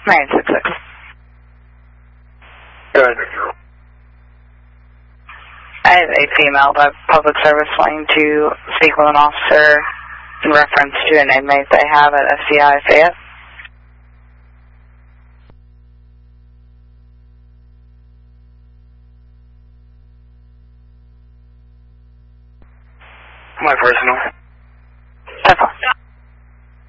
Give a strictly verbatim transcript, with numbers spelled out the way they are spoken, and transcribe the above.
nine six six. Good. I have a female by public service wanting to speak with an officer in reference to an inmate they have at F C I Fayette. My personal.